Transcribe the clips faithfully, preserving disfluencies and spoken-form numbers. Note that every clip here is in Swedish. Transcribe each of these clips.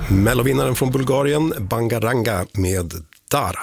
Mellovinnaren från Bulgarien, Bangaranga med Dara.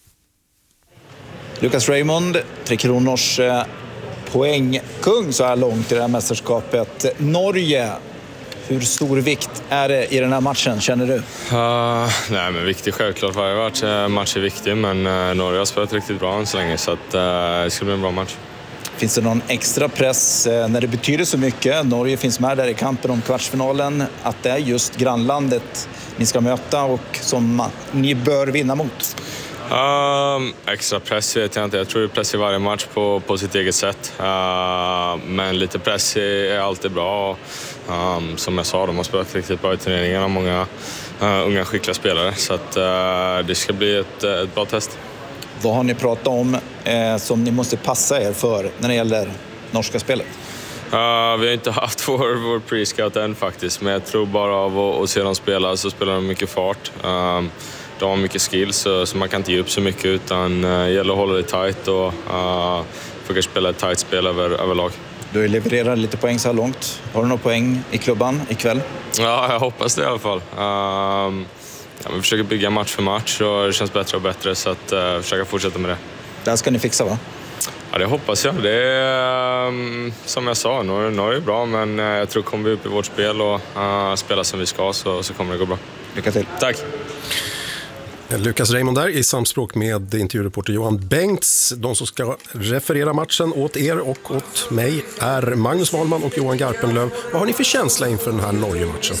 Lucas Raymond, Tre Kronors eh, poängkung så här långt i det här mästerskapet. Norge, hur stor vikt är det i den här matchen, känner du? Uh, nej, men viktig självklart. Varje match, match är viktig, men uh, Norge har spelat riktigt bra än så länge, så att, uh, det ska bli en bra match. Finns det någon extra press eh, när det betyder så mycket? Norge finns med där i kampen om kvartsfinalen, att det är just grannlandet ni ska möta och som man, ni bör vinna mot? Um, extra press vet jag inte. Jag tror det är press i varje match på, på sitt eget sätt. Uh, men lite press är alltid bra. Um, som jag sa, de har spelat riktigt bra i turneringarna. Många uh, unga skickliga spelare. Så att, uh, det ska bli ett, ett bra test. Vad har ni pratat om eh, som ni måste passa er för när det gäller norska spelet? Uh, vi har inte haft vår, vår pre-scout än faktiskt. Men jag tror bara av att, att se dem spela så spelar de mycket fart. Um, De har mycket skills så, så man kan inte ge upp så mycket, utan uh, gäller att hålla det tight och uh, försöka spela ett tight spel över, överlag. Du levererar lite poäng så här långt. Har du några poäng i klubban ikväll? Ja, jag hoppas det i alla fall. Uh, ja, vi försöker bygga match för match och det känns bättre och bättre, så att uh, försöka fortsätta med det. Det här ska ni fixa, va? Ja, det hoppas jag. Det är um, som jag sa, nu, nu är det bra, men uh, jag tror kommer vi upp i vårt spel och uh, spela som vi ska, så, så kommer det gå bra. Lycka till. Tack. Lucas Raymond där i samspråk med intervjureporter Johan Bengts. De som ska referera matchen åt er och åt mig är Magnus Wahlman och Johan Garpenlöv. Vad har ni för känsla inför den här Norge-matchen?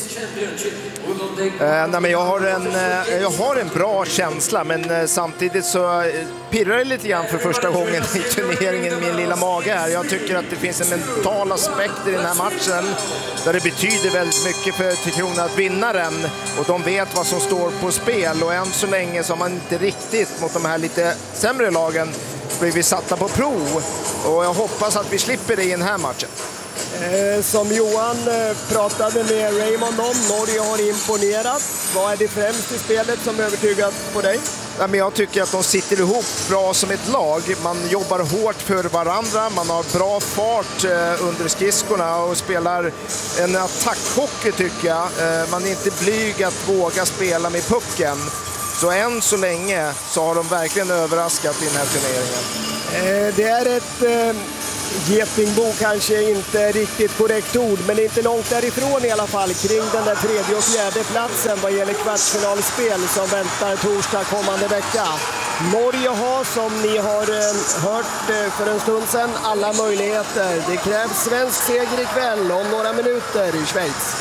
Eh, nej, men jag, har en, eh, jag har en bra känsla, men eh, samtidigt så eh, pirrar det lite grann för första gången i turneringen med min lilla mage här. Jag tycker att det finns en mental aspekt i den här matchen där det betyder väldigt mycket för Tre Kronor att vinna den, och de vet vad som står på spel, och än så länge så har man inte riktigt mot de här lite sämre lagen blivit satta på prov, och jag hoppas att vi slipper det i den här matchen. Eh, som Johan eh, pratade med Raymond om, Norge har imponerat. Vad är det främst i spelet som övertygat på dig? Ja, men jag tycker att de sitter ihop bra som ett lag. Man jobbar hårt för varandra, man har bra fart eh, under skridskorna och spelar en attackhockey, tycker jag. Eh, man är inte blyg att våga spela med pucken. Så än så länge så har de verkligen överraskat i den här turneringen. Eh, det är ett... Eh... getingbo kanske inte riktigt korrekt ord, men inte långt därifrån i alla fall kring den där tredje och fjärde platsen vad gäller kvartsfinalspel som väntar torsdag kommande vecka. Norge har, som ni har eh, hört eh, för en stund sedan, alla möjligheter. Det krävs svensk seger ikväll om några minuter i Schweiz.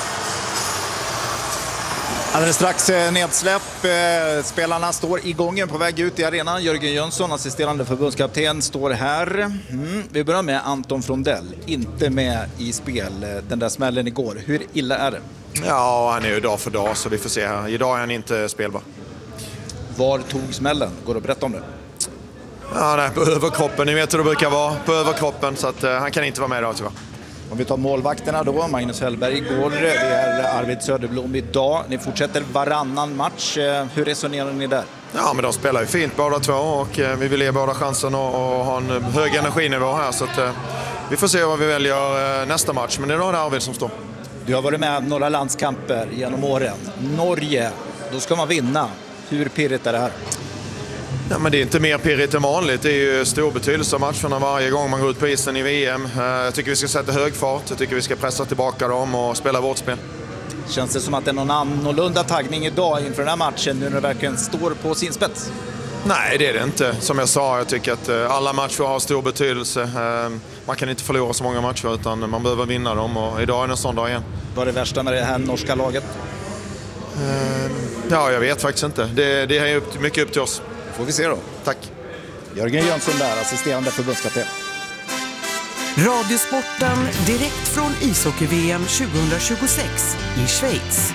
Alldeles strax nedsläpp. Spelarna står i gången på väg ut i arenan. Jörgen Jönsson, assisterande förbundskapten, står här. Mm. Vi börjar med Anton Frondell. Inte med i spel den där smällen igår. Hur illa är det? Ja, han är ju dag för dag, så vi får se här. Idag är han inte spelbar. Var tog smällen? Går det att berätta om det? Ja, nej, på överkroppen. Ni vet hur det brukar vara. På överkroppen, så att, uh, han kan inte vara med idag, tyvärr. Om vi tar målvakterna då, Magnus Hellberg igår, det är Arvid Söderblom idag. Ni fortsätter varannan match. Hur resonerar ni där? Ja, men de spelar ju fint båda två, och vi vill ge båda chansen och, och ha en hög energinivå här. Så att, vi får se vad vi väljer nästa match, men det är då det Arvid som står. Du har varit med några landskamper genom åren. Norge, då ska man vinna. Hur pirrigt är det här? Ja, men det är inte mer pirrigt än vanligt. Det är ju stor betydelse av matcherna varje gång man går ut på isen i V M. Jag tycker vi ska sätta hög fart. Jag tycker vi ska pressa tillbaka dem och spela vårt spel. Känns det som att det är någon annorlunda taggning idag inför den här matchen nu när det verkligen står på sin spets? Nej, det är det inte. Som jag sa, jag tycker att alla matcher har stor betydelse. Man kan inte förlora så många matcher, utan man behöver vinna dem, och idag är det en sån dag igen. Vad är det värsta med det här norska laget? Ja, jag vet faktiskt inte. Det, det är upp, mycket upp till oss. Får vi se då. Tack. Jörgen Jönsson där, assisterande förbundskapten. Radiosporten direkt från ishockey-V M tjugohundratjugosex i Schweiz.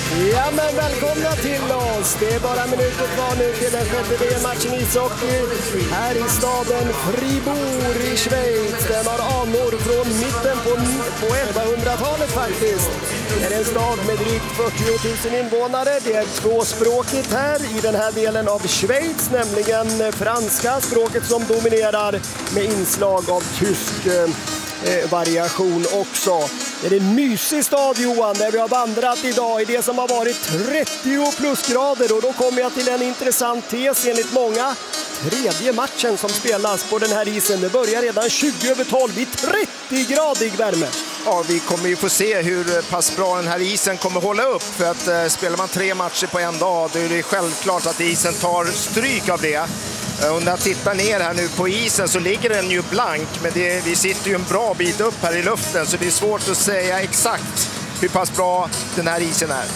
Ja, men välkomna till oss. Det är bara minuter kvar nu till den sjätte V M-matchen i ishockey här i staden Fribourg i Schweiz. Den har anor från mitten på, på elvahundratalet faktiskt. Det är en stad med drygt fyrtio tusen invånare. Det är tvåspråkigt här i den här delen av Schweiz, nämligen franska språket som dominerar med inslag av tysk eh, variation också. Det är en mysig stad, Johan, där vi har vandrat idag i det som har varit trettio plusgrader, och då kommer jag till en intressant tes enligt många. Tredje matchen som spelas på den här isen, det börjar redan tjugo över tolv i trettio-gradig värme. Ja, vi kommer ju få se hur pass bra den här isen kommer hålla upp, för att eh, spelar man tre matcher på en dag, då är det självklart att isen tar stryk av det. Och när jag tittar ner här nu på isen så ligger den ju blank, men det, vi sitter ju en bra bit upp här i luften, så det är svårt att säga exakt hur pass bra den här isen är.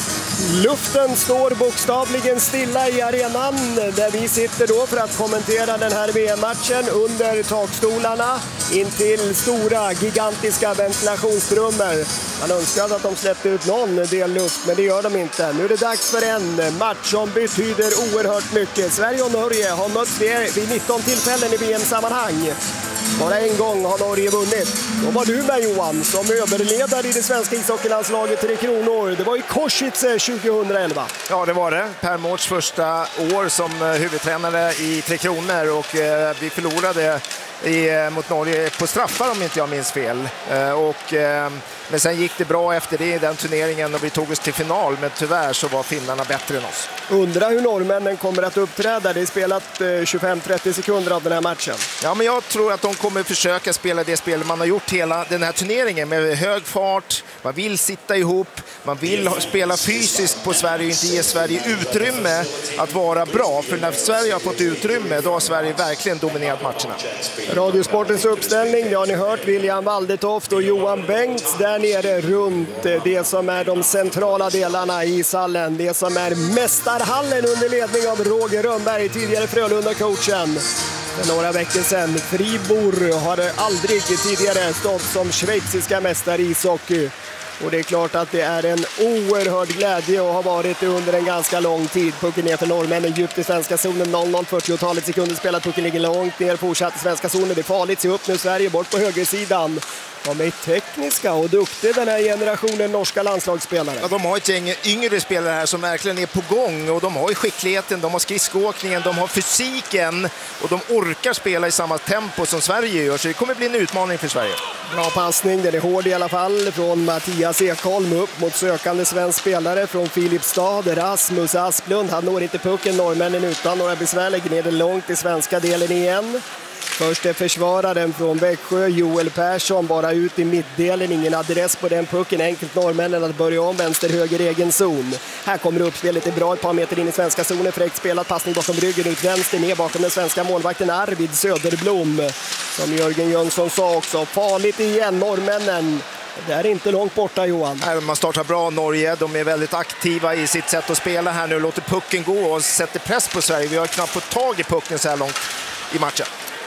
Luften står bokstavligen stilla i arenan där vi sitter då för att kommentera den här V M-matchen under takstolarna intill stora, gigantiska ventilationstrummor. Man önskar att de släppte ut någon del luft, men det gör de inte. Nu är det dags för en match som betyder oerhört mycket. Sverige och Norge har mötts vid nitton tillfällen i V M-sammanhang. Bara en gång har Norge vunnit. Då var du med, Johan, som överledare i det svenska ishockeylandslaget Tre Kronor. Det var i Košice tjugohundraelva. Ja, det var det. Per Mårts första år som huvudtränare i Tre Kronor, och eh, vi förlorade i, mot Norge på straffar om inte jag minns fel. Eh, och, eh, men sen gick det bra efter det i den turneringen och vi tog oss till final, men tyvärr så var finnarna bättre än oss. Undrar hur norrmännen kommer att uppträda. Det är spelat eh, tjugofem till trettio sekunder av den här matchen. Ja, men jag tror att de kommer försöka spela det spel man har gjort hela den här turneringen med hög fart. Man vill sitta ihop, man vill spela fysiskt på Sverige och inte ge Sverige utrymme att vara bra. För när Sverige har fått utrymme, då har Sverige verkligen dominerat matcherna. Radiosportens uppställning, det har ni hört, William Waldetoft och Johan Bengts där nere runt det som är de centrala delarna i ishallen. Det som är mästarhallen under ledning av Roger Rönnberg, tidigare Frölunda-coachen. För några veckor sedan, Fribourg har aldrig tidigare stått som schweiziska mästare i ishockey. Och det är klart att det är en oerhörd glädje och har varit det under en ganska lång tid. Pucken ner för norrmännen djupt i svenska zonen. noll noll fyrtiotalet sekunder spelat. Pucken ligger långt ner, fortsatt i svenska zonen. Det är farligt, se upp nu Sverige bort på högersidan. De är tekniska och duktiga, den här generationen norska landslagsspelare. Ja, de har ett gäng yngre spelare här som verkligen är på gång, och de har ju skickligheten, de har skridskoåkningen, de har fysiken och de orkar spela i samma tempo som Sverige gör, så det kommer bli en utmaning för Sverige. Bra passning, den är hård i alla fall från Mattias Ekholm upp mot sökande svensk spelare från Filipstad, Rasmus Asplund. Han når inte pucken, norrmännen utan några besvärlig, ner den långt i svenska delen igen. Först är försvararen från Växjö, Joel Persson, bara ut i mittdelen. Ingen adress på den pucken. Enkelt norrmännen att börja om vänster, höger, egen zon. Här kommer uppspelet, är bra ett par meter in i svenska zonen. Fräckt spelat, passning bakom ryggen, ut vänster, ner bakom den svenska målvakten Arvid Söderblom. Som Jörgen Jönsson sa också, farligt igen, norrmännen. Det är inte långt borta, Johan. Nej, man startar bra Norge, de är väldigt aktiva i sitt sätt att spela här nu. Låter pucken gå och sätter press på Sverige. Vi har knappt fått tag i pucken så här långt i matchen.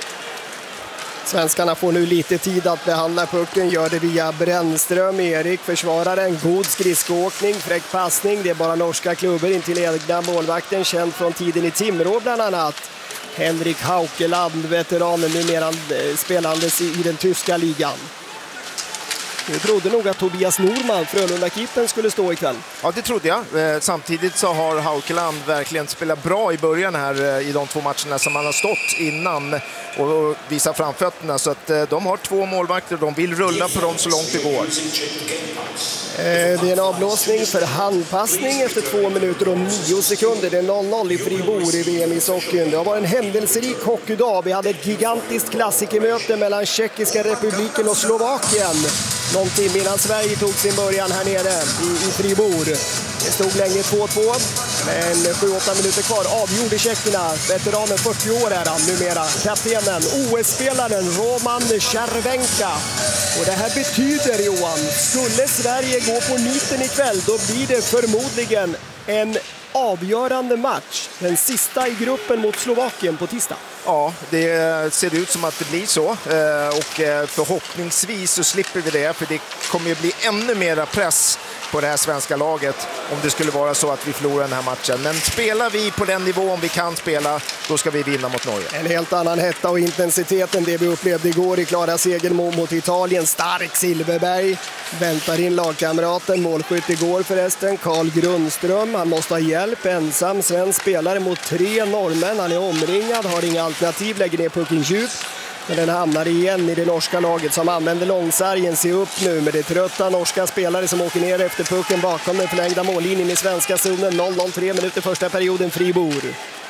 Svenskarna får nu lite tid att behandla pucken, gör det via Brännström. Erik försvarar en god skridskoåkning, fräck passning. Det är bara norska klubbar in till egna målvakten, känd från tiden i Timrå bland annat. Henrik Haukeland, veteranen, numera spelandes i den tyska ligan. Jag trodde nog att Tobias Norman, Frölunda-keepern, skulle stå ikväll. Ja, det trodde jag. Samtidigt så har Haukeland verkligen spelat bra i början här i de två matcherna som han har stått innan och visat framfötterna. Så att de har två målvakter och de vill rulla på dem så långt det går. Det är en avblåsning för handpassning efter två minuter och nio sekunder. Det är noll noll i Fribourg i V M-ishockeyn. Det har varit en händelserik hockeydag. Vi hade ett gigantiskt klassikermöte mellan Tjeckiska republiken och Slovakien. Någon timme innan Sverige tog sin början här nere i, i Fribourg. Det stod länge två två, men sju åtta minuter kvar avgjorde tjeckerna. Veteranen, fyrtio år är han numera. Kaptenen, O S-spelaren Roman Červenka. Och det här betyder, Johan, skulle Sverige gå på niten ikväll, då blir det förmodligen en avgörande match. Den sista i gruppen mot Slovakien på tisdag. Ja, det ser ut som att det blir så. Och förhoppningsvis så slipper vi det, för det kommer ju bli ännu mera press på det här svenska laget om det skulle vara så att vi förlorar den här matchen. Men spelar vi på den nivån vi kan spela, då ska vi vinna mot Norge. En helt annan hetta och intensitet än det vi upplevde igår i klara seger mot Italien. Stark Silverberg väntar in lagkamraten, målskytt igår förresten, Carl Grundström. Han måste ha hjälp, ensam svensk spelare mot tre norrmän. Han är omringad, har inga alternativ, lägger ner pucken djupt. Men den hamnar igen i det norska laget som använder långsargen. Se upp nu med det trötta norska spelare som åker ner efter pucken bakom den förlängda mållinjen i svenska zonen. noll noll tre minuter första perioden, Fribourg.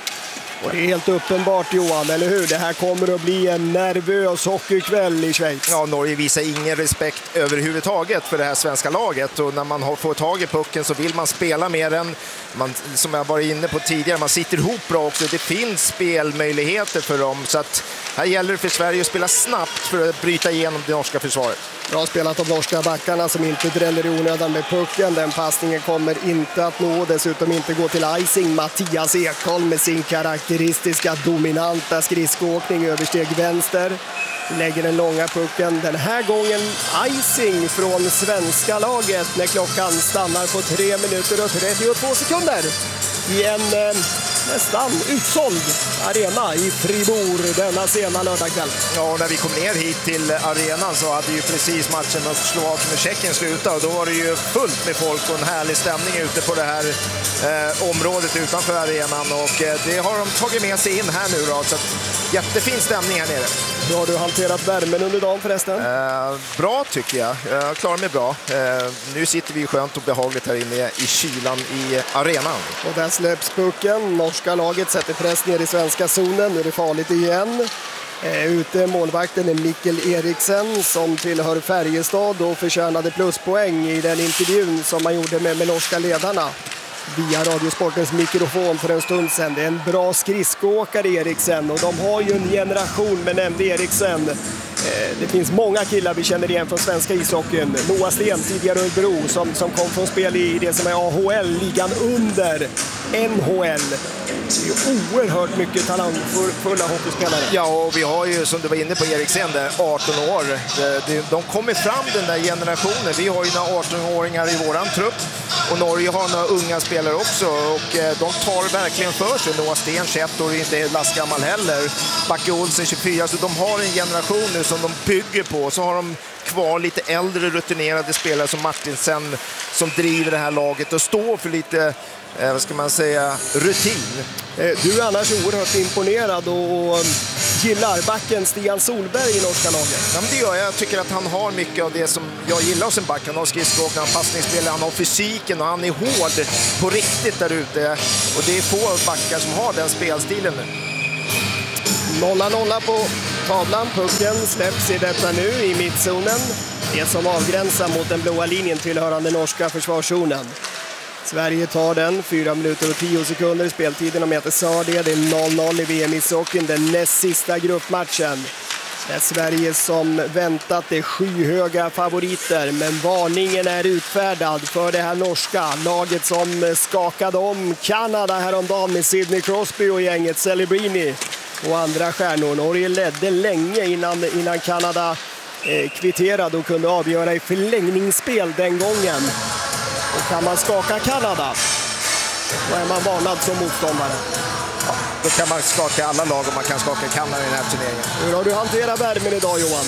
Och det är helt uppenbart, Johan, eller hur? Det här kommer att bli en nervös hockeykväll i Schweiz. Ja, Norge visar ingen respekt överhuvudtaget för det här svenska laget. Och när man har fått tag i pucken så vill man spela med den. Man, som jag var inne på tidigare, man sitter ihop bra också. Det finns spelmöjligheter för dem. Så att här gäller det för Sverige att spela snabbt för att bryta igenom det norska försvaret. Bra spelat av norska backarna som inte dräller i onödan med pucken. Den passningen kommer inte att nå, dessutom inte gå till icing. Mattias Ekholm med sin karaktäristiska dominanta skridskoåkning, översteg vänster. Lägger den långa pucken. Den här gången icing från svenska laget när klockan stannar på tre minuter och trettiotvå sekunder. I en eh, nästan utsåld arena i Fribourg denna sena lördagkväll. Ja, när vi kom ner hit till arenan så hade ju precis matchen mot Slovakien och Tjeckien slutat. Och då var det ju fullt med folk och en härlig stämning ute på det här eh, området utanför arenan. Och eh, det har de tagit med sig in här nu då. Så att, jättefin stämning här nere. Hur har du hanterat värmen under dagen förresten? Eh, bra tycker jag. Jag klarar mig bra. Eh, nu sitter vi skönt och behagligt här inne i kylan i arenan. Och där släpps pucken. Norska laget sätter press ner i svenska zonen. Nu är det farligt igen. Eh, ute målvakten är Mikkel Eriksen som tillhör Färjestad och förtjänade pluspoäng i den intervjun som man gjorde med, med norska ledarna via Radiosportens mikrofon för en stund sedan. Det är en bra skridskoåkare, Eriksen, och de har ju en generation med nämnde Eriksen. Eh, det finns många killar vi känner igen från svenska ishockeyn. Noah Sten, tidigare Örebro, som, som kom från spel i, i det som är A H L, ligan under N H L. Det är oerhört mycket talangfulla hockeyspelare. Ja, och vi har ju, som du var inne på, Eriksen där, arton år. De, de kommer fram, den där generationen. Vi har ju några arton-åringar i våran trupp. Och Norge har några unga spelare också. Och de tar verkligen för sig. Noah Sten, tjugoett år, inte är lastgammal heller. Backe Olsen, tjugofyra. Så de har en generation nu som de bygger på. Så har de kvar lite äldre rutinerade spelare som Martinsen som driver det här laget och står för lite, eh, vad ska man säga, rutin. Du är annars oerhört imponerad och gillar backen Stian Solberg i norska laget. Ja, men det gör jag. Jag tycker att han har mycket av det som jag gillar hos en back. Han har skridskoåkning, han har passningsspel, han har fysiken och han är hård på riktigt där ute. Och det är få backar som har den spelstilen nu. noll noll på tavlan. Pucken släpps i detta nu i mittzonen. Det som avgränsar mot den blåa linjen tillhörande norska försvarszonen. Sverige tar den, fyra minuter och tio sekunder. Speltiden, om jag inte sa det, det är noll noll i V M-ishockeyn, den näst sista gruppmatchen. Det är Sverige som väntat är skyhöga favoriter, men varningen är utfärdad för det här norska laget som skakade om Kanada häromdagen med Sidney Crosby och gänget Celebrini och andra stjärnor. Norge ledde länge innan, innan Kanada eh, kvitterade och kunde avgöra i förlängningsspel den gången. Och kan man skaka Kanada, då är man varnad som motståndare. Ja, då kan man skaka alla lag och man kan skaka Kanada i den här turneringen. Hur har du hanterat värmen idag, Johan?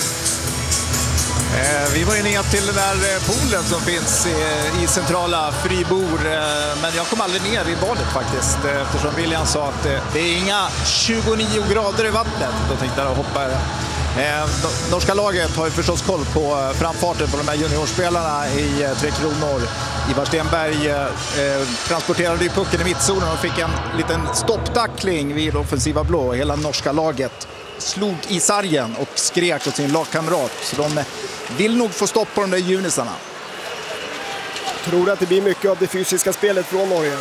Eh, vi var ju ner till den där poolen som finns i, i centrala Fribourg, eh, men jag kom aldrig ner i badet faktiskt, eh, eftersom William sa att eh, det är inga tjugonio grader i vattnet. Då tänkte jag hoppa. Eh, norska laget har ju förstås koll på framfarten på de här juniorspelarna i eh, Tre Kronor. Ivar Stenberg eh, transporterade ju pucken i mittzonen och fick en liten stopptackling vid offensiva blå. Hela norska laget slog i sargen och skrek åt sin lagkamrat. Så de vill nog få stopp på de där junisarna. Tror du att det blir mycket av det fysiska spelet från Norge?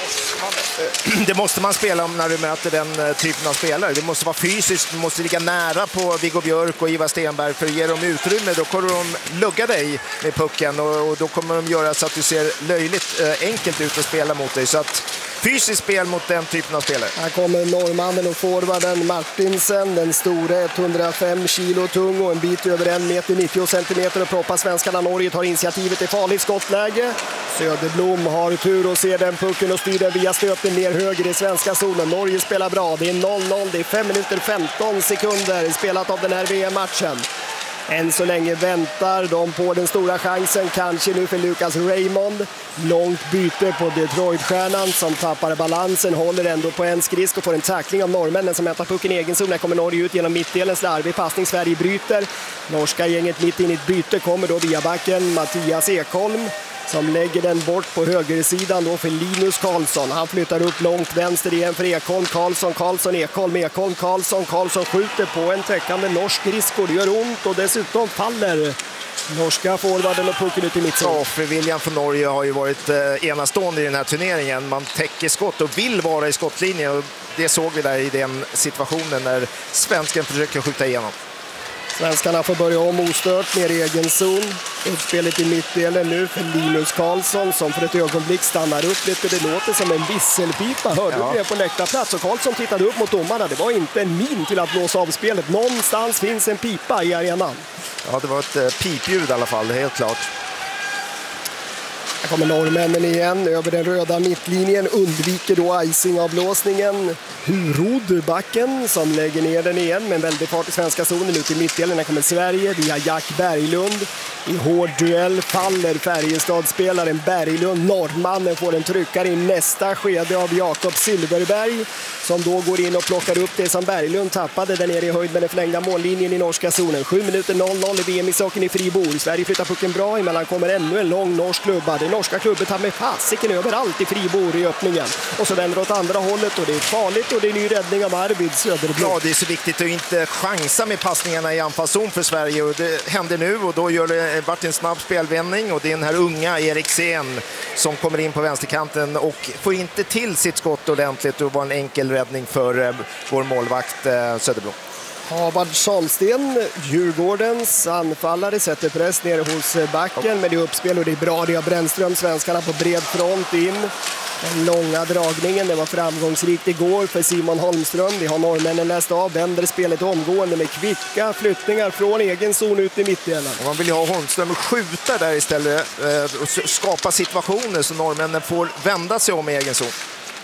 Det måste man spela om när du möter den typen av spelare. Det måste vara fysiskt, du måste ligga nära på Viggo Björk och Ivar Stenberg, för att ge dem utrymme. Då kommer de lugga dig med pucken och då kommer de göra så att du ser löjligt enkelt ut att spela mot dig. Så att fysiskt spel mot den typen av spelare. Här kommer norrmannen och forwarden Martinsen, den store hundrafem kilo tung och en bit över en meter nittio centimeter och proppar svenskarna. Norge tar initiativet i farligt skottläge. Söderblom har tur och ser den pucken och styr den via stöten ner höger i svenska zonen. Norge spelar bra, det är noll noll, det är fem minuter femton sekunder spelat av den här V M-matchen. Än så länge väntar de på den stora chansen, kanske nu för Lucas Raymond. Långt byte på Detroit-stjärnan som tappar balansen, håller ändå på en skridsk och får en tackling av norrmännen som hämtar pucken i egen zon. Här kommer Norge ut genom mittdelen, slarvig passning, Sverige bryter. Norska gänget mitt in i ett byte kommer då via backen Mattias Ekholm som lägger den bort på högersidan då för Linus Karlsson. Han flyttar upp långt vänster igen för Ekholm, Karlsson, Karlsson, Ekholm, Ekholm, Karlsson, Karlsson skjuter på en täckande norsk skridsko. Det gör ont och dessutom faller norska forwarden och pucken ut i mittzon. Ja, för William från Norge har ju varit eh, enastående i den här turneringen. Man täcker skott och vill vara i skottlinjen och det såg vi där i den situationen när svensken försöker skjuta igenom. Svenskarna får börja om ostört ner i egen zon. Uppspelet i mittdelen nu för Linus Karlsson som för ett ögonblick stannar upp lite. Det låter som en visselpipa. Hörde ja. du det på läktarplats? Och Karlsson tittade upp mot domarna. Det var inte en min till att blåsa av spelet. Någonstans finns en pipa i arenan. Ja, det var ett eh, pipljud i alla fall, helt klart. Här kommer norrmännen igen över den röda mittlinjen, undviker då icing-avblåsningen. Hurod backen som lägger ner den igen med en väldigt fart i svenska zonen ut i mittdelen. Här kommer Sverige via Jack Berglund. I hård duell faller Färjestadspelaren Berglund. Norrmannen får en tryckare i nästa skede av Jakob Silverberg som då går in och plockar upp det som Berglund tappade där nere i höjd med den förlängda mållinjen i norska zonen. sju minuter noll noll i V M-ishockeyn i Fribourg. Sverige flyttar pucken bra, emellan kommer ännu en lång norsk klubba. Det norska klubben tar med fasiken överallt i Fribourg i öppningen. Och så vänder åt andra hållet och det är farligt och det är ny räddning av Arvid Söderblom. Ja, det är så viktigt att inte chansa med passningarna i anfallszon för Sverige och det händer nu och då gör det vart en snabb spelvändning och det är den här unga Eriksen som kommer in på vänsterkanten och får inte till sitt skott ordentligt och var en enkel räddning för eh, vår målvakt eh, Söderblom. Havard Salsten, Djurgårdens anfallare, sätter press ner hos backen med det uppspel och det är bra. Det har Brännström, svenskarna på bred front in. Den långa dragningen, det var framgångsrikt igår för Simon Holmström. Det har norrmännen läst av, vänder spelet omgående med kvicka flyttningar från egen zon ut i mittdelen. Man vill ha Holmström och skjuta där istället eh, och skapa situationer så norrmännen får vända sig om i egen zon.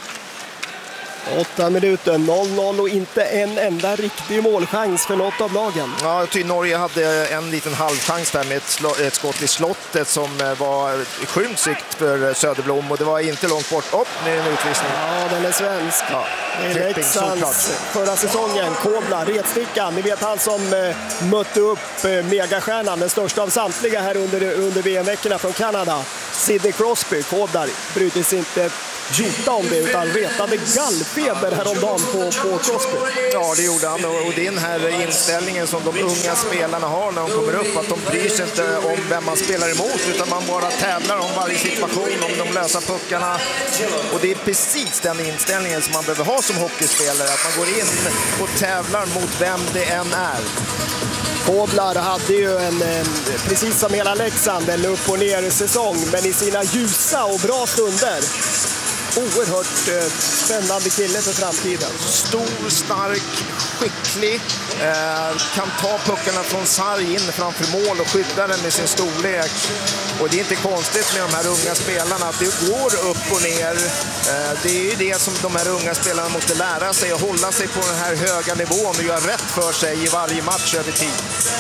Åtta minuter, noll noll och inte en enda riktig målchans för något av lagen. Ja, jag tycker Norge hade en liten halvchans där med ett, slott, ett skott i slottet som var skymt sikt för Söderblom och det var inte långt bort. Upp, nu är en utvisning. Ja, den är svensk. Ja, det är Leksands förra säsongen. Kobla, retstickan. Ni vet han som eh, mötte upp eh, megastjärnan, den största av samtliga här under, under V M-veckorna från Kanada. Sidney Crosby, Kobla, brydde sig inte jota om det utan retade gallfeber häromdagen på, på Crosby. Ja, det gjorde han och det är den här inställningen som de unga spelarna har när de kommer upp, att de bryr sig inte om vem man spelar emot utan man bara tävlar om varje situation, om de lösa puckarna och det är precis den inställningen som man behöver ha som hockeyspelare, att man går in och tävlar mot vem det än är. Koblar hade ju en, en, precis som hela Leksand, en upp- och ner säsong, men i sina ljusa och bra stunder oerhört eh, spännande kille för framtiden. Stor, stark, skicklig, eh, kan ta puckarna från sarg in framför mål och skydda den med sin storlek. Och det är inte konstigt med de här unga spelarna att det går upp och ner. Eh, det är ju det som de här unga spelarna måste lära sig, att hålla sig på den här höga nivån och göra rätt för sig i varje match över tid.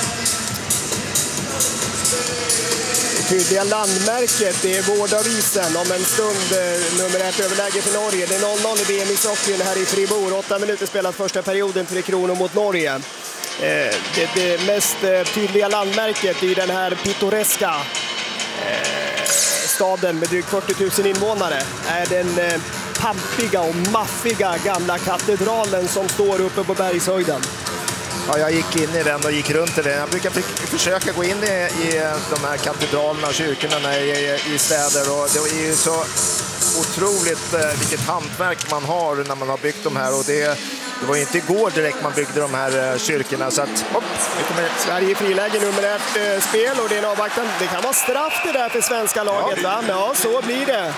Tydliga landmärket, det är vård av isen om en stund, nummer ett överläge för Norge. Det är noll noll i V M-ishockeyn här i Fribourg. Åtta minuter spelat första perioden, Tre Kronor mot Norge. Eh, det, det mest tydliga landmärket i den här pittoreska eh, staden med drygt fyrtio tusen invånare är den eh, pampiga och maffiga gamla katedralen som står uppe på bergshöjden. Ja, jag gick in i den och gick runt i den. Jag brukar försöka gå in i, i de här katedralerna och kyrkorna i, i, i städer. Och det är ju så otroligt eh, vilket hantverk man har när man har byggt de här. Och det, det var ju inte igår direkt man byggde de här eh, kyrkorna. Så att, hopp, det kommer Sverige i friläge nummer ett eh, spel och det är en avvaktan. Det kan vara straff det där för svenska laget, ja. Va? Ja, så blir det.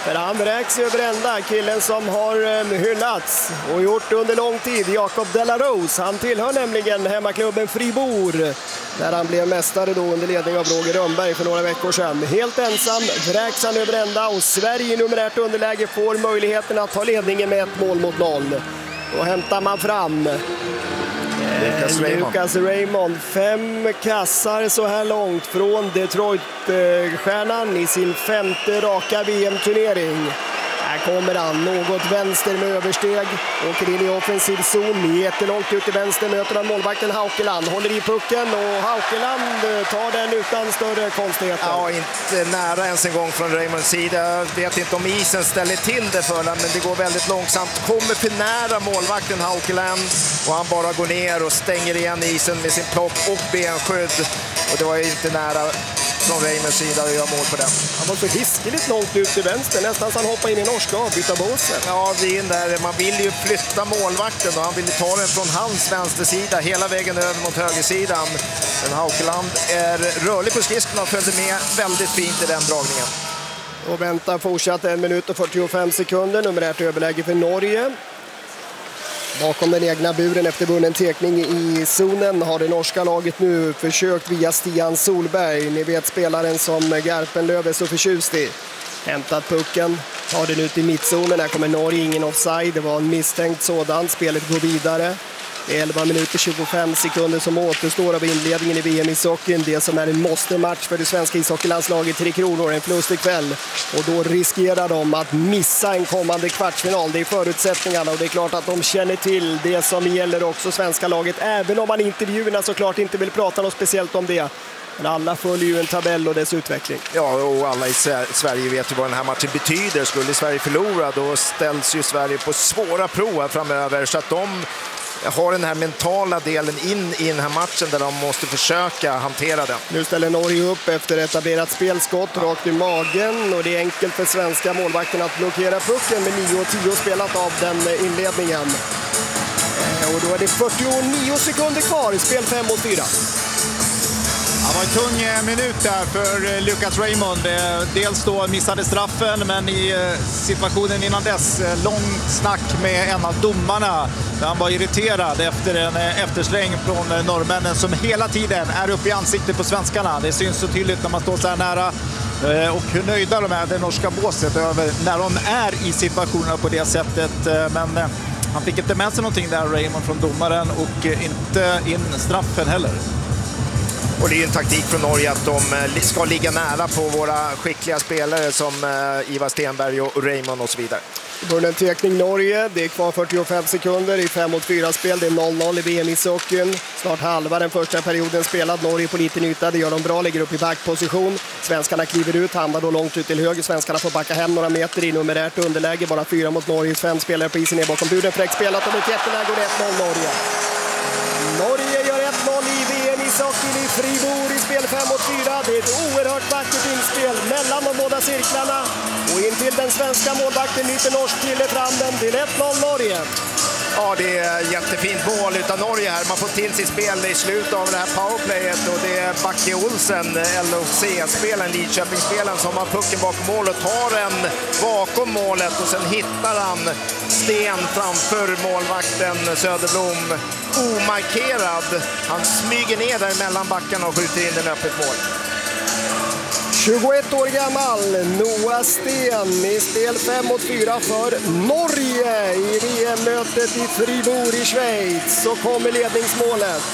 För han vräks över ända, killen som har hyllats och gjort under lång tid, Jacob de la Rose. Han tillhör nämligen hemmaklubben Fribourg, där han blev mästare då under ledning av Roger Rönnberg för några veckor sedan. Helt ensam vräks han över ända och Sverige i numerärt underläge får möjligheten att ta ledningen med ett mål mot noll. Då hämtar man fram Lucas Raymond. Lucas Raymond, fem kassar så här långt från Detroit-stjärnan i sin femte raka V M-turnering. Här kommer han, något vänster med översteg, åker in i offensiv zon, jättelångt ut i vänster, möter han målvakten Haukeland, håller i pucken och Haukeland tar den utan större konstigheter. Ja, inte nära ens en gång från Raymonds sida. Jag vet inte om isen ställer till det för honom, men det går väldigt långsamt. Kommer för nära målvakten Haukeland och han bara går ner och stänger igen isen med sin plopp och benskydd. Och det var ju inte nära från Raymonds sida att göra mål på den. Han var så hiskeligt långt ut till vänster, nästan så han hoppar in i norska och byta båsen. Ja, det är in där. Man vill ju flytta målvakten och han vill ta den från hans vänstersida hela vägen över mot högersidan. Men Haukeland är rörlig på skridskorna och följde med väldigt fint i den dragningen. Och väntar fortsatt en minut och fyrtiofem sekunder, numerärt överläge för Norge. Bakom den egna buren efter vunnen tekning i zonen har det norska laget nu försökt via Stian Solberg. Ni vet spelaren som Garpenlöv är så förtjust i. Hämtat pucken, tar den ut i mittzonen. Här kommer Norge, ingen offside. Det var en misstänkt sådan. Spelet går vidare. Det är elva minuter tjugofem sekunder som återstår av inledningen i V M ishockeyn. Det som är en måste-match för det svenska ishockeylandslaget Tre Kronor. En förlust ikväll. Och då riskerar de att missa en kommande kvartsfinal. Det är förutsättningarna och det är klart att de känner till det som gäller också svenska laget. Även om man i intervjuerna såklart inte vill prata något speciellt om det. Men alla följer ju en tabell och dess utveckling. Ja, och alla i Sverige vet ju vad den här matchen betyder. Skulle Sverige förlora, då ställs ju Sverige på svåra prov framöver. Så att de har den här mentala delen in i den här matchen där de måste försöka hantera den. Nu ställer Norge upp efter etablerat spelskott rakt i magen och det är enkelt för svenska målvakten att blockera pucken med nio tio spelat av den inledningen. Och då är det fyrtionio sekunder kvar i spel fem mot fyra. Det var en tung minut där för Lucas Raymond. Dels då missade straffen, men i situationen innan dess långt snack med en av domarna. Han var irriterad efter en eftersläng från norrmännen som hela tiden är uppe i ansiktet på svenskarna. Det syns så tydligt när man står så här nära. Och hur nöjda de är, det norska båset, över när de är i situationerna på det sättet. Men han fick inte med sig någonting där, Raymond, från domaren, och inte in straffen heller. Och det är en taktik från Norge att de ska ligga nära på våra skickliga spelare som Ivar Stenberg och Raymond och så vidare. Vunnen tekning Norge, det är kvar fyrtiofem sekunder i fem mot fyra spel, det är noll noll i V M ishockeyn. Snart halva den första perioden spelad, Norge på liten yta, det gör de bra, lägger upp i backposition. Svenskarna kliver ut, hamnar då långt ut till höger, svenskarna får backa hem några meter i numerärt underläge, bara fyra mot Norges fem spelare på isen är bakom buren, fräckt spelat och med jätteläge går ett noll Norge. Norge gör ett noll i V M ishockeyn i Fribourg i spel fem mot fyra. Det är ett oerhört vackert inspel mellan de båda cirklarna. Och in till den svenska målvakten nyter norsk kille fram den till ett noll Norge. Ja, det är jättefint mål utav Norge här. Man får till sitt spel i slutet av det här powerplayet och det är Backe Olsen, L O C-spelaren, Lidköpingsspelaren, som har pucken bakom målet, tar den bakom målet och sen hittar han sten framför målvakten Söderblom omarkerad. Han smyger ner där mellan backarna och skjuter in den öppet mål. tjugoett år gammal, Noah Sten i spel fem mot fyra för Norge i V M-mötet i Fribourg i Schweiz. Så kommer ledningsmålet.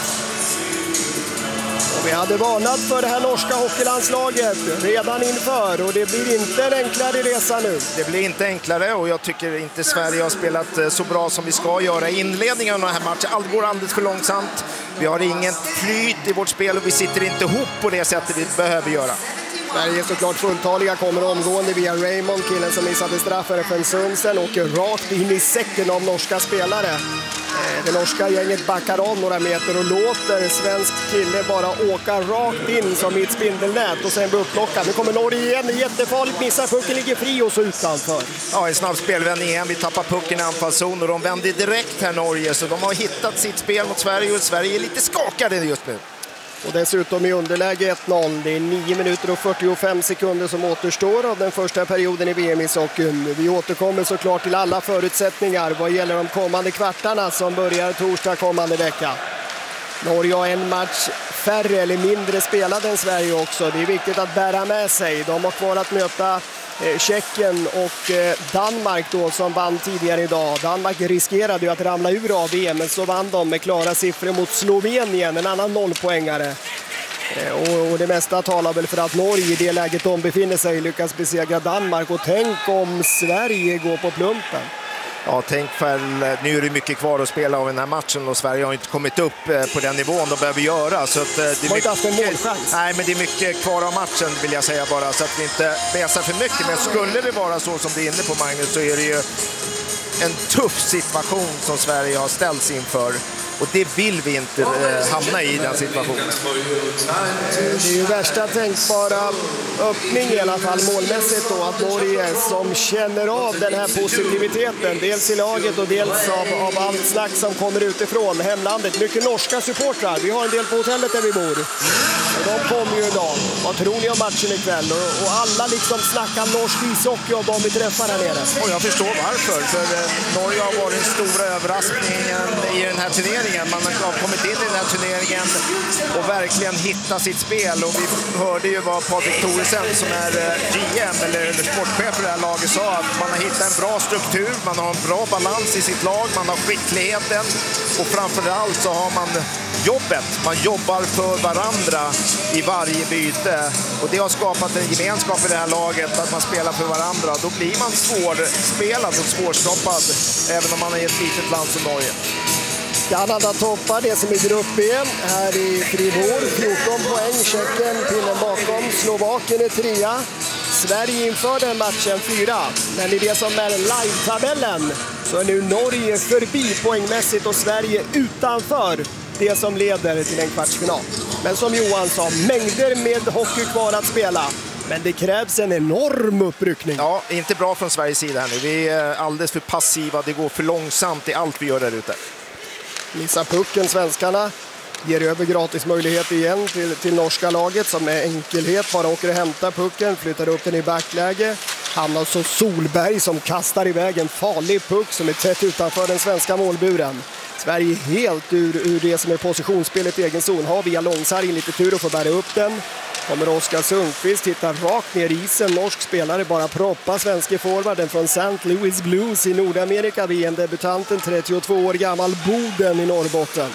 Och vi hade varnat för det här norska hockeylandslaget redan inför och det blir inte en enklare resa nu. Det blir inte enklare och jag tycker inte Sverige har spelat så bra som vi ska göra i inledningen av den här matchen. Allt går alldeles för långsamt. Vi har ingen flyt i vårt spel och vi sitter inte ihop på det sättet vi behöver göra. Sverige är såklart fulltaliga, kommer omgående via Raymond, killen som missade straffen för en stund sedan, åker rakt in i säcken av norska spelare. Det norska gänget backar om några meter och låter svensk kille bara åka rakt in som i ett spindelnät och sen blir upplockad. Nu kommer Norge igen, jättefarligt, missar pucken, ligger fri och så utanför. Ja, en snabb spelvändning igen, vi tappar pucken i anfallszon och de vänder direkt här Norge, så de har hittat sitt spel mot Sverige och Sverige är lite skakade just nu. Och dessutom i underläge ett noll. Det är nio minuter och fyrtiofem sekunder som återstår av den första perioden i V M-ishockeyn. Vi återkommer såklart till alla förutsättningar vad gäller de kommande kvartarna som börjar torsdag kommande vecka. Norge har en match färre eller mindre spelad än Sverige också. Det är viktigt att bära med sig. De har kvar att möta eh, Tjeckien och eh, Danmark då, som vann tidigare idag. Danmark riskerade ju att ramla ur av V M, men så vann de med klara siffror mot Slovenien, en annan nollpoängare. Eh, och, och det mesta talar väl för att Norge i det läget de befinner sig lyckas besegra Danmark. Och tänk om Sverige går på plumpen. Ja, tänk för nu är det mycket kvar att spela av den här matchen och Sverige har inte kommit upp på den nivån de behöver göra. Så att det är mycket, haft en målchans. Nej, men det är mycket kvar av matchen vill jag säga bara, så att vi inte väsar för mycket. Men skulle det vara så som det är inne på, Magnus, så är det ju en tuff situation som Sverige har ställts inför. Och det vill vi inte eh, hamna i, den situationen. Det är ju värsta tänkbara öppning i alla fall målmässigt då, att Norge som känner av den här positiviteten, dels i laget och dels av, av allt snack som kommer utifrån hemlandet. Mycket norska supportrar, vi har en del på hotellet där vi bor. Och de kommer ju idag. Vad tror ni om matchen ikväll? Och, och alla liksom snackar norsk ishockey och de vi träffar här nere. Och jag förstår varför, för eh, Norge har varit den stora överraskningen i den här turneringen. Man har kommit in i den här turneringen och verkligen hittat sitt spel. Och vi hörde ju vad Patrik Thoresen, som är G M eller, eller sportchef för det här laget, sa, att man har hittat en bra struktur, man har en bra balans i sitt lag, man har skickligheten och framförallt så har man jobbet. Man jobbar för varandra i varje byte och det har skapat en gemenskap i det här laget, att man spelar för varandra. Då blir man svårspelad och svårstoppad även om man är i ett litet land som Norge. Kanada toppar det som är grupp B här i Fribourg. fjorton poäng, Tjeckien pinnen bakom. Slovakien är trea. Sverige inför den matchen fyra. Men i det som är live-tabellen så är nu Norge förbi poängmässigt och Sverige utanför det som leder till en kvartsfinal. Men som Johan sa, mängder med hockey kvar att spela. Men det krävs en enorm uppryckning. Ja, inte bra från Sveriges sida här nu. Vi är alldeles för passiva, det går för långsamt i allt vi gör där ute. Missar pucken, svenskarna ger över gratis möjlighet igen till, till norska laget som med enkelhet bara åker och hämtar pucken, flyttar upp den i backläge. Hamnar så Solberg som kastar iväg en farlig puck som är tätt utanför den svenska målburen. Sverige helt ur, ur det som är positionsspelet i egen zon. Har via långsargen lite tur att få bära upp den. Kommer Oskar Sundqvist, hittar rakt ner i isen. Norsk spelare bara proppar svenska forwarden från Saint Louis Blues i Nordamerika. V M-debutanten, trettiotvå år gammal, Boden i Norrbotten.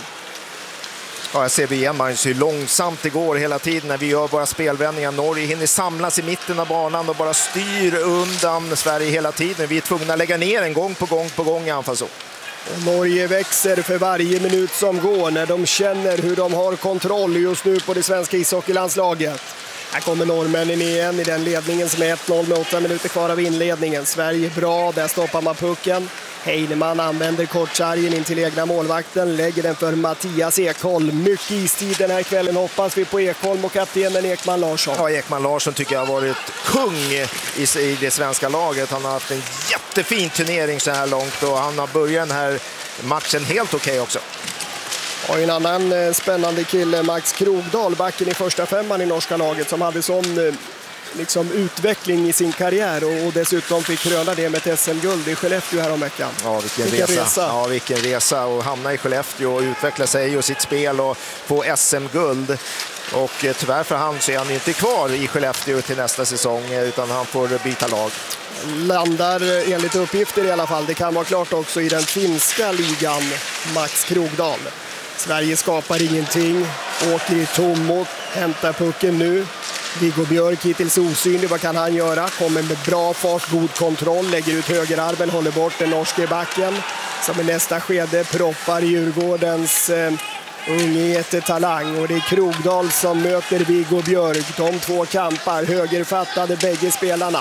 Ja, jag ser vi igen, Magnus, hur långsamt det går hela tiden när vi gör våra spelvändningar. Norge hinner samlas i mitten av banan och bara styr undan Sverige hela tiden. Vi är tvungna att lägga ner en gång på gång på gång i anfallszon. Och Norge växer för varje minut som går när de känner hur de har kontroll just nu på det svenska ishockeylandslaget. Här kommer norrmännen igen i den ledningen som är ett noll med åtta minuter kvar av inledningen. Sverige bra, där stoppar man pucken. Heinemann använder kortsargen in till egna målvakten, lägger den för Mattias Ekholm. Mycket istid den här kvällen hoppas vi på Ekholm och kaptenen Ekman Larsson. Ja, Ekman Larsson tycker jag har varit kung i, i det svenska laget. Han har haft en jättefin turnering så här långt och han har börjat den här matchen helt okej okay också. Och en annan eh, spännande kille, Max Krogdahl, backen i första femman i norska laget, som hade sån eh, liksom utveckling i sin karriär och, och dessutom fick kröna det med ett S M-guld i Skellefteå här om veckan. Ja, vilken, vilken resa. resa. Ja, vilken resa och hamna i Skellefteå och utveckla sig och sitt spel och få S M-guld. Och eh, tyvärr för han så är han inte kvar i Skellefteå till nästa säsong utan han får byta lag. Landar enligt uppgifter i alla fall, det kan vara klart också i den finska ligan, Max Krogdahl. Sverige skapar ingenting, åker i tommot, hämtar pucken nu. Viggo Björk hittills osynlig, vad kan han göra? Kommer med bra fart, god kontroll, lägger ut högerarmen, håller bort den norska i backen. Som i nästa skede proppar Djurgårdens eh, unge jättetalang. Och det är Krogdahl som möter Viggo Björk. De två kampar, högerfattade bägge spelarna.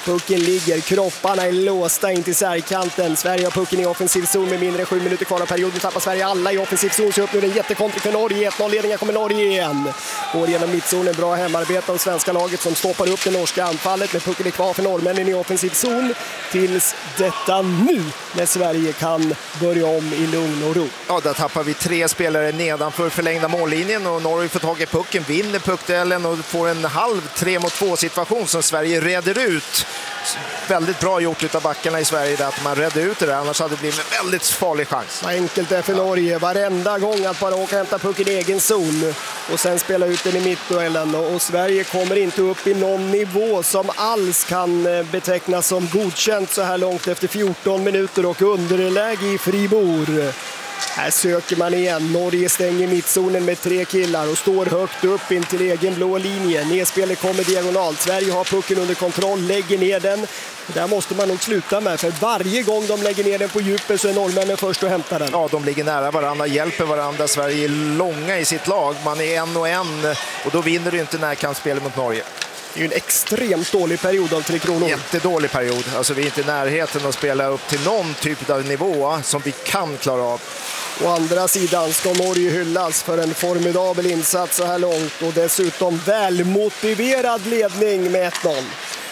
Pucken ligger, kropparna är låsta in till särkanten. Sverige har pucken i offensiv zon med mindre än sju minuter kvar av perioden. Tappar Sverige alla i offensiv zon, så upp nu en jättekontring för Norge. ett noll-ledningen kommer Norge igen. Går genom mittzonen, bra hemarbete av svenska laget som stoppar upp det norska anfallet. Med pucken är kvar för norrmännen i offensiv zon. Tills detta nu, när Sverige kan börja om i lugn och ro. Ja, där tappar vi tre spelare nedanför förlängda mållinjen och Norge får tag i pucken, vinner puckduellen och får en halv tre mot två situation som Sverige reder ut. Väldigt bra gjort av backarna i Sverige där, att man redde ut det där, annars hade det blivit en väldigt farlig chans. Vad enkelt det är för Norge, varenda gång att bara åka och hämta pucken i egen zon och sen spela ut den i mittduellen, och Sverige kommer inte upp i någon nivå som alls kan betecknas som godkänt så här långt efter fjorton minuter och underläge i Fribourg. Här söker man igen. Norge stänger mittzonen med tre killar och står högt upp in till egen blå linje. Nedspelet kommer diagonalt. Sverige har pucken under kontroll, lägger ner den. Där måste man nog sluta med, för varje gång de lägger ner den på djupet så är norrmännen först och hämtar den. Ja, de ligger nära varandra, hjälper varandra. Sverige är långa i sitt lag. Man är en och en och då vinner du inte närkampsspelet mot Norge. Det är ju en extremt dålig period av Tre Kronor. Jättedålig period. Alltså vi är inte i närheten att spela upp till någon typ av nivå som vi kan klara av. Å andra sidan ska Norge hyllas för en formidabel insats så här långt och dessutom välmotiverad ledning med ett noll.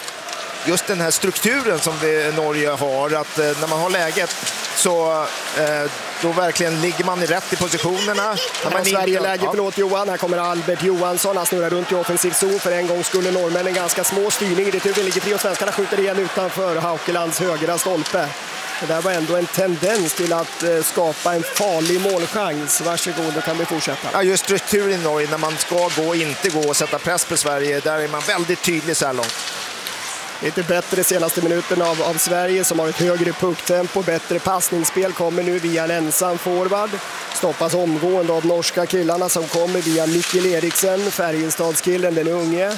Just den här strukturen som det, Norge har, att eh, när man har läget så eh, då verkligen ligger man i rätt i positionerna. När man Sverige inte, läge, ja. Förlåt Johan, här kommer Albert Johansson, han snurrar runt i offensiv zon, för en gång skulle norrmännen ganska små styrning i det tur, ligger fri och svenskarna skjuter igen utanför Haukelands högra stolpe. Det där var ändå en tendens till att eh, skapa en farlig målchans. Varsågod, då kan vi fortsätta. Ja, just strukturen i Norge, när man ska gå, inte gå och sätta press på Sverige, där är man väldigt tydlig så här långt. Lite bättre senaste minuten av, av Sverige som har ett högre pucktempo, bättre passningsspel, kommer nu via en ensam forward. Stoppas omgående av norska killarna som kommer via Mikkel Eriksen, Färjestadskillen, den unge.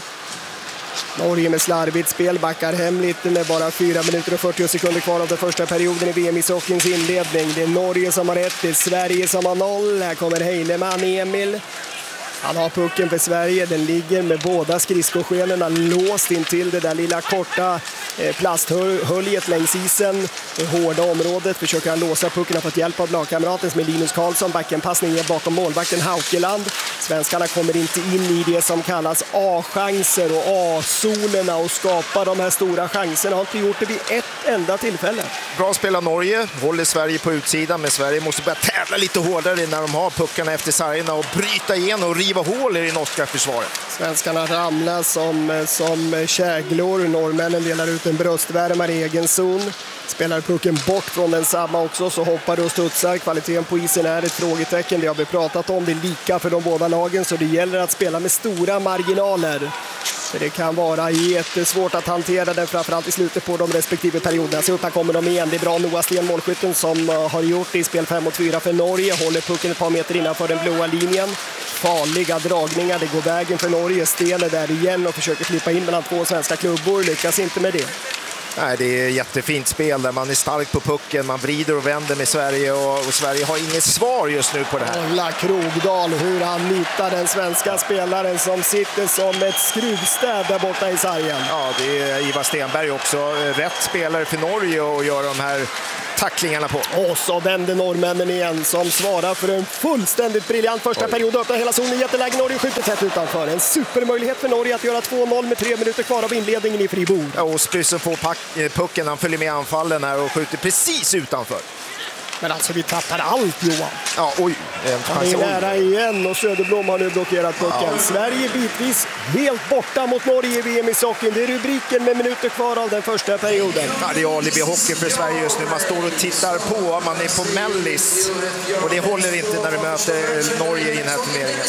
Norge med slarvigt spel backar hem lite med bara fyra minuter och fyrtio sekunder kvar av den första perioden i V M ishockeyns inledning. Det är Norge som har ett, det är Sverige som har noll. Här kommer Heinemann, Emil. Han har pucken för Sverige, den ligger med båda skridskoskenorna låst in till det där lilla korta eh, plasthöljet längs isen. Det hårda området försöker han låsa pucken, har fått hjälp av lagkamraten som är Linus Karlsson. Backenpassning är bakom målvakten Haukeland. Svenskarna kommer inte in i det som kallas A-chanser och A-zonerna och skapar de här stora chanserna. Har inte gjort det vid ett enda tillfälle. Bra spel av Norge, håller Sverige på utsidan, men Sverige måste börja tävla lite hårdare när de har puckarna efter sargerna och bryta igenom och riva hål i det norska försvaret. Svenskarna ramlar som, som käglor. Norrmännen delar ut en bröstvärmare i egen zon. Spelar pucken bort från den samma också, så hoppar det och studsar. Kvaliteten på isen är ett frågetecken. Det har vi pratat om. Det är lika för de båda lagen, så det gäller att spela med stora marginaler. För det kan vara jättesvårt att hantera den, framförallt i slutet på de respektive perioderna. Så upp här kommer de igen. Det är bra Noah Sten, målskytten, som har gjort det i spel fem mot fyra för Norge. Håller pucken ett par meter innanför den blåa linjen. Farliga dragningar, det går vägen för Norge. Sten är där igen och försöker klippa in mellan två svenska klubbor. Lyckas inte med det. Nej, det är jättefint spel där man är stark på pucken, man vrider och vänder med Sverige och, och Sverige har inget svar just nu på det här. Kolla Krogdal, hur han nitar den svenska spelaren som sitter som ett skruvstäd där borta i sargen. Ja, det är Ivar Stenberg också, rätt spelare för Norge och gör de här tacklingarna på. Och så vänder norrmännen igen som svarar för en fullständigt briljant första Oj. period. Öppnar hela zonen, jätteläge, Norge skjuter tätt utanför. En supermöjlighet för Norge att göra två noll med tre minuter kvar av inledningen i Fribourg. Ja, och Spryssen får pack- pucken, han följer med anfallen här och skjuter precis utanför. Men alltså vi tappar allt, Johan. Ja, oj. Han är nära igen och Söderblom har nu blockerat pucken. Ja. Sverige bitvis helt borta mot Norge i V M ishockey. Det är rubriken med minuter kvar av den första perioden. Ja, det är alibi-hockey för Sverige just nu. Man står och tittar på, man är på mellis. Och det håller inte när vi möter Norge i den här turneringen.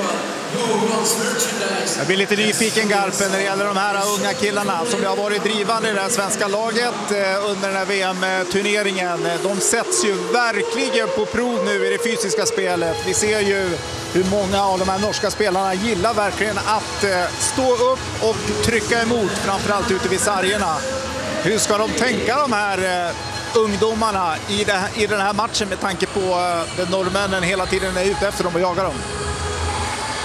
Jag blir lite nyfiken, Garpen, när det gäller de här unga killarna som har varit drivande i det här svenska laget under den här V M-turneringen. De sätts ju verkligen på prov nu i det fysiska spelet. Vi ser ju hur många av de här norska spelarna gillar verkligen att stå upp och trycka emot, framförallt ute vid sargerna. Hur ska de tänka, de här ungdomarna, i, det, i den här matchen med tanke på att norrmännen hela tiden är ute efter dem och jagar dem?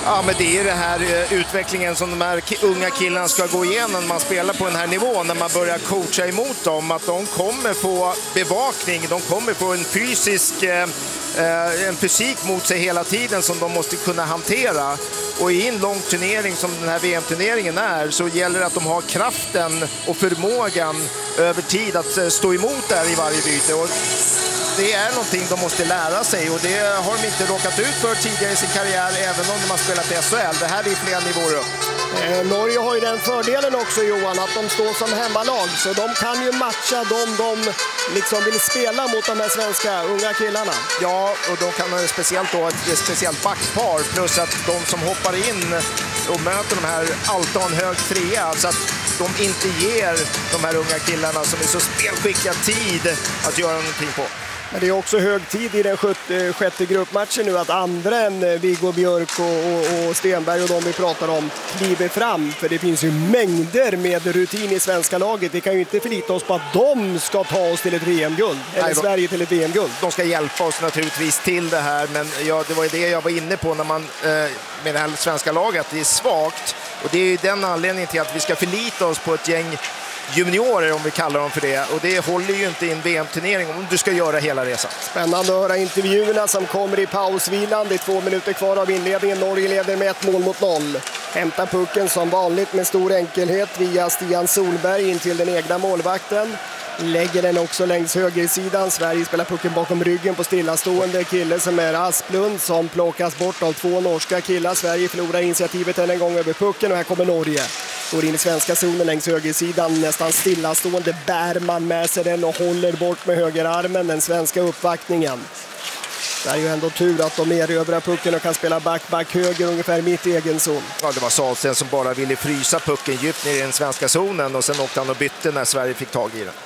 Ja, men det är det här eh, utvecklingen som de här ki- unga killarna ska gå igenom när man spelar på den här nivån, när man börjar coacha emot dem, att de kommer få bevakning, de kommer få en fysisk eh, eh, en fysik mot sig hela tiden som de måste kunna hantera. Och i en lång turnering som den här V M-turneringen är så gäller det att de har kraften och förmågan över tid att eh, stå emot där i varje byte. Och det är någonting de måste lära sig och det har de inte råkat ut för tidigare i sin karriär, även om de har spelat i S H L. Det här är flera nivåer upp. Eh, Norge har ju den fördelen också, Johan, att de står som hemmalag, så de kan ju matcha dem de liksom vill spela mot de här svenska unga killarna. Ja, och de kan ha speciellt då ett, ett speciellt backpar, plus att de som hoppar in och möter de här alltid har en hög trea, så att de inte ger de här unga killarna som är så spelskickliga tid att göra någonting på. Men det är också hög tid i den sjätte gruppmatchen nu att andra än Viggo Björk och, och, och Stenberg och de vi pratar om kliver fram. För det finns ju mängder med rutin i svenska laget. Vi kan ju inte förlita oss på att de ska ta oss till ett V M-guld. Eller Nej, de, Sverige till ett V M-guld. De ska hjälpa oss naturligtvis till det här. Men ja, det var ju det jag var inne på när man, eh, med det här svenska laget, att det är svagt. Och det är ju den anledningen till att vi ska förlita oss på ett gäng juniorer, om vi kallar dem för det, och det håller ju inte i en V M-turnering om du ska göra hela resan. Spännande att höra intervjuerna som kommer i pausvilan. Det är två minuter kvar av inledningen. Norge leder med ett mål mot noll. Hämtar pucken som vanligt med stor enkelhet via Stian Solberg in till den egna målvakten. Lägger den också längs högersidan. Sverige spelar pucken bakom ryggen på stillastående kille som är Asplund, som plockas bort av två norska killar. Sverige förlorar initiativet än en gång över pucken och här kommer Norge. Går in i svenska zonen längs högersidan, nästan stillastående bär man med sig den och håller bort med högerarmen den svenska uppvaktningen. Det är ju ändå tur att de erövrar pucken och kan spela back-back höger ungefär mitt i egen zon. Ja, det var Salsen som bara ville frysa pucken djupt ner i den svenska zonen och sen åkte han och bytte när Sverige fick tag i den.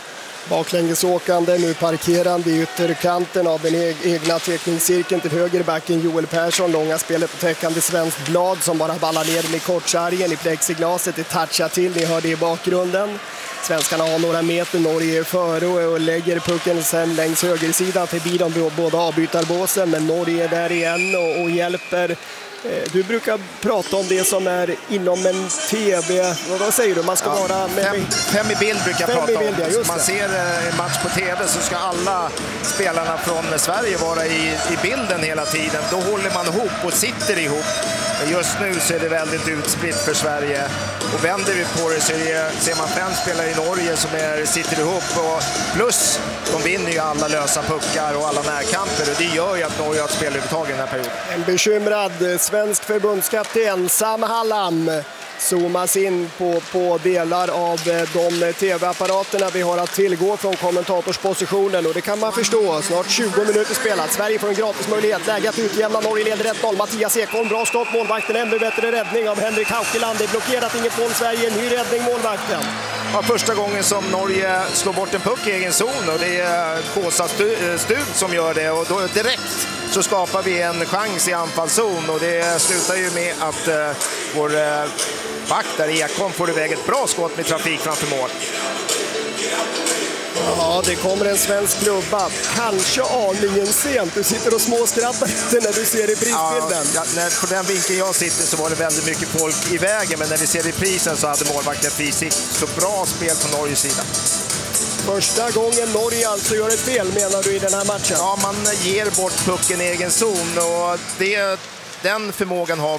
Baklängesåkande, nu parkerande i ytterkanten av den egna teckningscirkeln till högerbacken Joel Persson. Långa spelet på täckande svenskt blad som bara ballar ner den i kortsargen i plexiglaset. Det touchar till, ni hör det i bakgrunden. Svenskarna har några meter, Norge är före och lägger pucken sen längs högersidan förbi de båda avbytarbåsen. Men Norge är där igen och, och hjälper. Du brukar prata om det som är inom en tv. Vad säger du? Man ska ja, vara med fem, fem i bild brukar jag prata bild, ja, om. Man ser en match på tv så ska alla spelarna från Sverige vara i, i bilden hela tiden. Då håller man ihop och sitter ihop. Men just nu så är det väldigt utspritt för Sverige. Och vänder vi på det så är det, ser man fem spelare i Norge som är, sitter ihop. Och plus, de vinner ju alla lösa puckar och alla närkamper. Och det gör ju att Norge har ett spelövertag i den här perioden. En bekymrad svensk förbundskapten Sam Hallam zoomas in på, på delar av de tv-apparaterna vi har att tillgå från kommentatorspositionen, och det kan man förstå. Snart tjugo minuter spelat. Sverige får en gratis möjlighet. Läge att utjämna. Norge leder ett noll. Mattias Ekholm, bra skott. Målvakten ännu bättre räddning av Henrik Haukeland. Det är blockerat, inget mål. Sverige, ny räddning, målvakten. Ja, första gången som Norge slår bort en puck i egen zon, och det är Kåsa Stud som gör det, och då direkt så skapar vi en chans i anfallszon, och det slutar ju med att uh, vår uh, back där Ekholm får iväg ett bra skott med trafik framför mål. Ja, det kommer en svensk klubba. Kanske aningen sent. Du sitter och småskrattar lite när du ser reprisbilden. Ja, när, på den vinkeln jag sitter så var det väldigt mycket folk i vägen, men när vi ser reprisen så hade målvakten fysik. Så bra spel på Norges sida. Första gången Norge alltså gör ett fel, menar du, i den här matchen? Ja, man ger bort pucken i egen zon, och det, den förmågan har